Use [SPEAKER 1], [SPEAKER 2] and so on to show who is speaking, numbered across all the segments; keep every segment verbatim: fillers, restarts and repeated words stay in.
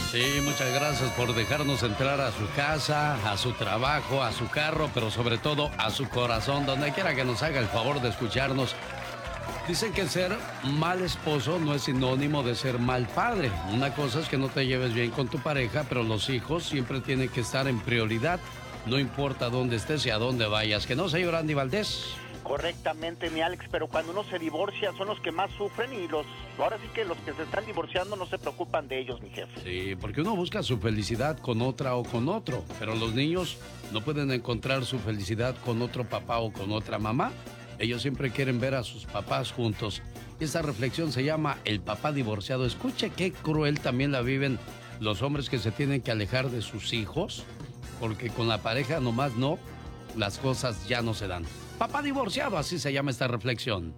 [SPEAKER 1] Sí, muchas gracias por dejarnos entrar a su casa, a su trabajo, a su carro, pero sobre todo a su corazón, donde quiera que nos haga el favor de escucharnos. Dicen que ser mal esposo no es sinónimo de ser mal padre. Una cosa es que no te lleves bien con tu pareja, pero los hijos siempre tienen que estar en prioridad. No importa dónde estés y a dónde vayas. ¿Que no, señor Andy Valdés?
[SPEAKER 2] Correctamente, mi Alex, pero cuando uno se divorcia son los que más sufren y los, ahora sí que los que se están divorciando no se preocupan de ellos, mi jefe.
[SPEAKER 1] Sí, porque uno busca su felicidad con otra o con otro, pero los niños no pueden encontrar su felicidad con otro papá o con otra mamá. Ellos siempre quieren ver a sus papás juntos. Y esta reflexión se llama El papá divorciado. Escuche qué cruel también la viven los hombres que se tienen que alejar de sus hijos, porque con la pareja nomás no, las cosas ya no se dan. Papá divorciado, así se llama esta reflexión.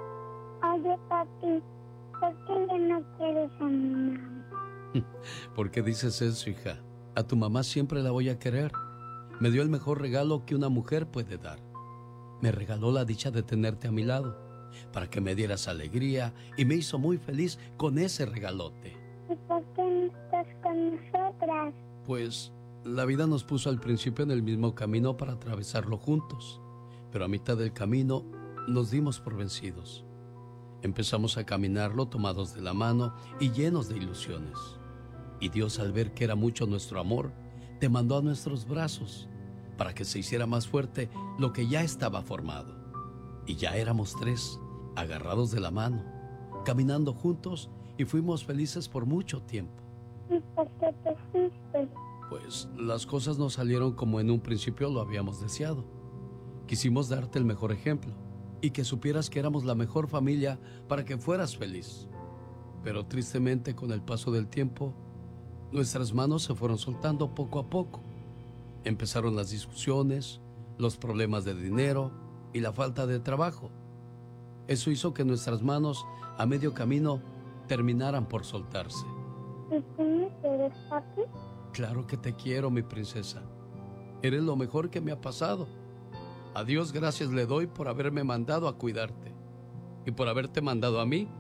[SPEAKER 3] Oye, papi, ¿por qué ya no quieres a mi mamá?
[SPEAKER 1] ¿Por qué dices eso, hija? A tu mamá siempre la voy a querer. Me dio el mejor regalo que una mujer puede dar. Me regaló la dicha de tenerte a mi lado, para que me dieras alegría, y me hizo muy feliz con ese regalote.
[SPEAKER 3] ¿Y por qué no estás con nosotras?
[SPEAKER 1] Pues la vida nos puso al principio en el mismo camino para atravesarlo juntos, pero a mitad del camino nos dimos por vencidos. Empezamos a caminarlo tomados de la mano y llenos de ilusiones. Y Dios, al ver que era mucho nuestro amor, te mandó a nuestros brazos para que se hiciera más fuerte lo que ya estaba formado. Y ya éramos tres, agarrados de la mano, caminando juntos, y fuimos felices por mucho tiempo.
[SPEAKER 3] ¿Y por qué te fuiste?
[SPEAKER 1] Pues las cosas no salieron como en un principio lo habíamos deseado. Quisimos darte el mejor ejemplo y que supieras que éramos la mejor familia para que fueras feliz. Pero tristemente, con el paso del tiempo, nuestras manos se fueron soltando poco a poco. Empezaron las discusiones, los problemas de dinero y la falta de trabajo. Eso hizo que nuestras manos a medio camino terminaran por soltarse.
[SPEAKER 3] ¿Y tú me quieres, papi?
[SPEAKER 1] Claro que te quiero, mi princesa. Eres lo mejor que me ha pasado. A Dios gracias le doy por haberme mandado a cuidarte y por haberte mandado a mí.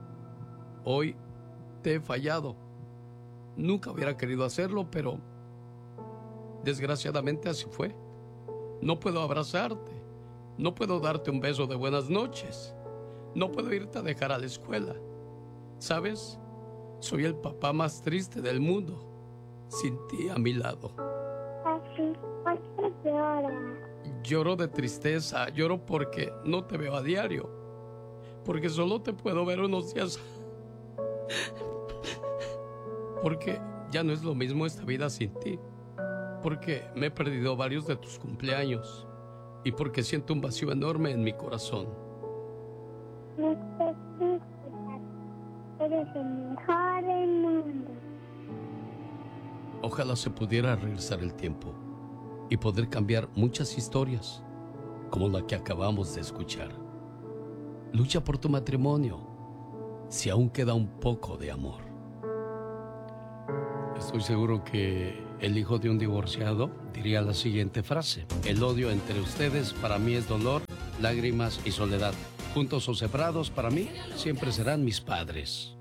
[SPEAKER 1] Hoy te he fallado. Nunca hubiera querido hacerlo, pero desgraciadamente así fue. No puedo abrazarte, no puedo darte un beso de buenas noches, no puedo irte a dejar a la escuela. ¿Sabes? Soy el papá más triste del mundo, sin ti a mi lado.
[SPEAKER 3] Papi, ¿por qué lloras?
[SPEAKER 1] Lloro de tristeza, lloro porque no te veo a diario, porque solo te puedo ver unos días, porque ya no es lo mismo esta vida sin ti, porque me he perdido varios de tus cumpleaños y porque siento un vacío enorme en mi corazón.
[SPEAKER 3] No te tristes, papi. Eres el mejor del mundo.
[SPEAKER 1] Ojalá se pudiera regresar el tiempo y poder cambiar muchas historias, como la que acabamos de escuchar. Lucha por tu matrimonio, si aún queda un poco de amor. Estoy seguro que el hijo de un divorciado diría la siguiente frase: el odio entre ustedes para mí es dolor, lágrimas y soledad. Juntos o separados, para mí siempre serán mis padres.